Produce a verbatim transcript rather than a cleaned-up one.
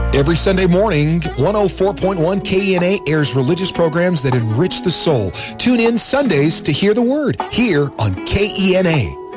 Every Sunday morning, one oh four point one K E N A airs religious programs that enrich the soul. Tune in Sundays to hear the word here on K E N A.